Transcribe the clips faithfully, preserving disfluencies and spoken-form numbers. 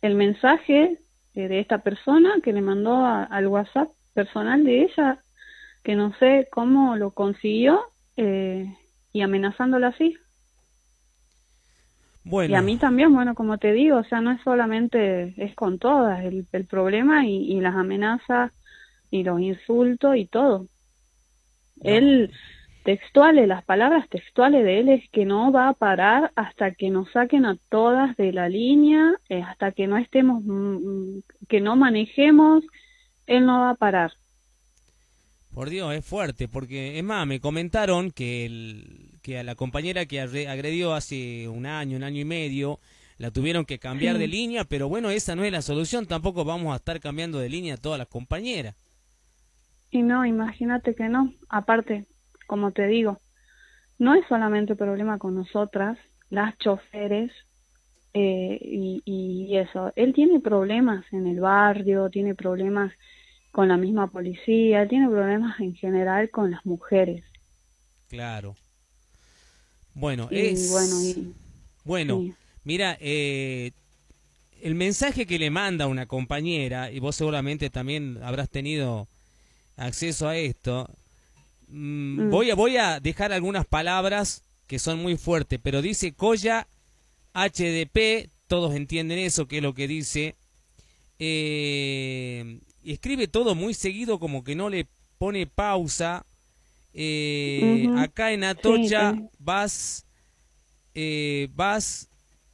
el mensaje eh, de esta persona que le mandó a- al WhatsApp personal de ella, que no sé cómo lo consiguió, eh, y amenazándola así. Y a Bueno, mí también, bueno, como te digo, o sea, no es solamente, es con todas el, el problema y, y las amenazas y los insultos y todo. no. Él, textuales, las palabras textuales de él es que no va a parar hasta que nos saquen a todas de la línea, eh, hasta que no estemos, mm, mm, que no manejemos, él no va a parar. Por Dios, es fuerte, porque es más, me comentaron que, el, que a la compañera que agre- agredió hace un año, un año y medio, la tuvieron que cambiar de Sí, línea, pero bueno, esa no es la solución, tampoco vamos a estar cambiando de línea a todas las compañeras. y no, imagínate que no. Aparte, como te digo, no es solamente problema con nosotras, las choferes, eh, y, y eso. Él tiene problemas en el barrio, tiene problemas con la misma policía, tiene problemas en general con las mujeres. Claro. Bueno, Y bueno, es... y Bueno, sí. mira, eh, el mensaje que le manda una compañera, y vos seguramente también habrás tenido acceso a esto, mm, Mm, voy a, voy a dejar algunas palabras que son muy fuertes, pero dice Coya H D P, todos entienden eso, que es lo que dice, eh, y escribe todo muy seguido como que no le pone pausa. Eh, ujú. acá en Sí, Atocha ten- vas, eh, vas,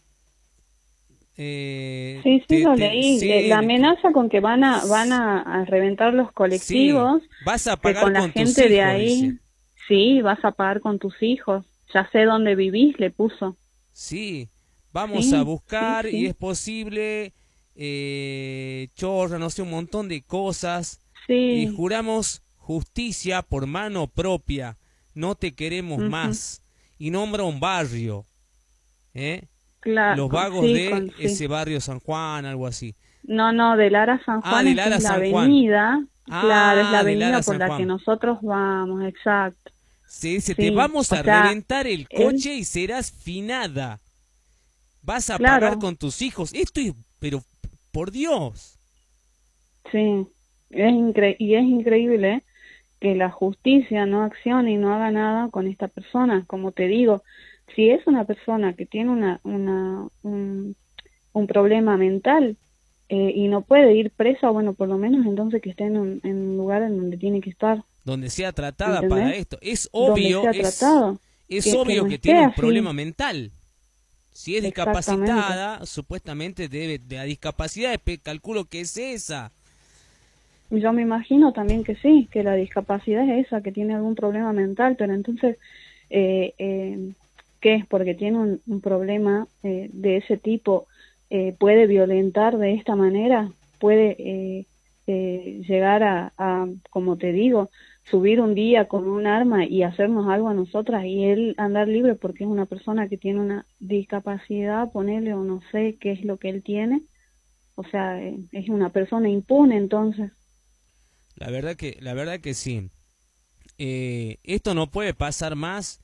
eh, sí, sí, te, lo te- leí. Le- la sí, amenaza con que van a, van a, a reventar los sí, colectivos, vas a que pagar con la con tus gente de hijos, dice. ahí, sí, vas a pagar con tus hijos. Ya sé dónde vivís, le puso. Sí, vamos a Sí, sí, buscar y es sí, posible, eh, chorra, no sé, un montón de cosas. Y sí. juramos justicia por mano propia. No te queremos Ujú. más. Y nombra un barrio, ¿eh? Claro, Los con, vagos sí, de con, sí. ese barrio San Juan, algo así. No, no, de Lara San Ah, Juan de es que es Lara la San Juan. avenida, claro, es la Ah, de avenida Lara por San la que Juan. nosotros vamos, exacto, Se dice, te sí, vamos o a sea, reventar el él, coche y serás finada. Vas a pagar claro, con tus hijos. Esto es, pero, por Dios. sí, es incre y es increíble que la justicia no accione y no haga nada con esta persona, como te digo, si es una persona que tiene una, una, un, un problema mental, eh, y no puede ir presa, bueno, por lo menos entonces que esté en un, en un lugar en donde tiene que estar, Donde sea tratada para ¿entendés? esto. Es Donde obvio, sea es, tratado, es que, que obvio no que esté tiene un problema así, mental. Si es exactamente, discapacitada, supuestamente debe de la discapacidad, espe- calculo que es esa. yo me imagino también que sí, que la discapacidad es esa, que tiene algún problema mental, pero entonces, eh, eh, ¿qué es? Porque tiene un, un problema eh, de ese tipo, eh, puede violentar de esta manera, puede eh, eh, llegar a, a, como te digo, subir un día con un arma y hacernos algo a nosotras y él andar libre porque es una persona que tiene una discapacidad, ponerle o no sé qué es lo que él tiene, o sea, eh, es una persona impune entonces. La verdad que, la verdad que sí. Eh, esto no puede pasar más.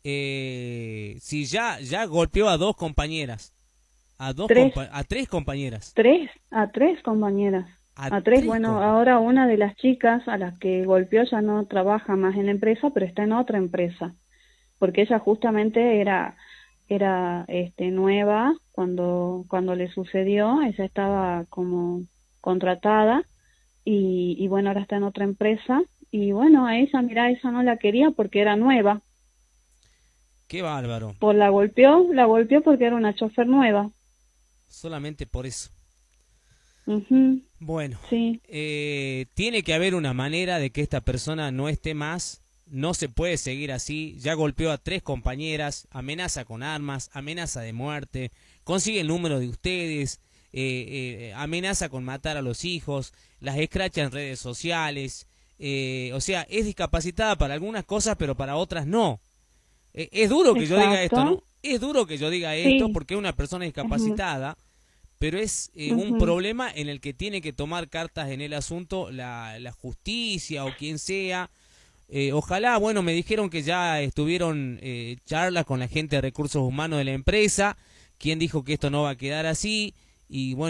Eh, si ya, ya golpeó a dos compañeras, a dos Tres, compa- a tres compañeras, tres, a tres compañeras, a a tres. tres Bueno, compañeras. ahora una de las chicas a las que golpeó ya no trabaja más en la empresa, pero está en otra empresa, porque ella justamente era, era, este, nueva cuando, cuando le sucedió, ella estaba como contratada y, y bueno, ahora está en otra empresa y bueno, a ella, mira, ella no la quería porque era nueva, Qué bárbaro. por la golpeó, la golpeó porque era una chofer nueva. Solamente por eso. Ujú, Bueno, sí, eh, tiene que haber una manera de que esta persona no esté más. No se puede seguir así. Ya golpeó a tres compañeras, amenaza con armas, amenaza de muerte, consigue el número de ustedes, eh, eh, amenaza con matar a los hijos, las escracha en redes sociales. Eh, o sea, es discapacitada para algunas cosas, pero para otras no. Eh, es duro que yo diga esto, exacto, ¿no? Es duro que yo diga esto sí. porque es una persona Ujú, discapacitada, pero es eh, un ujú. problema en el que tiene que tomar cartas en el asunto la, la justicia o quien sea. Eh, ojalá, bueno, me dijeron que ya estuvieron eh, charlas con la gente de recursos humanos de la empresa, quien dijo que esto no va a quedar así, y bueno.